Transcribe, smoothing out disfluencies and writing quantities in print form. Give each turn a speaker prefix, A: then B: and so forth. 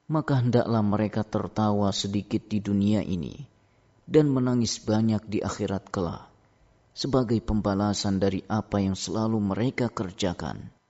A: maka hendaklah mereka tertawa sedikit di dunia ini dan menangis banyak di akhirat kelak, sebagai pembalasan dari apa yang selalu mereka kerjakan.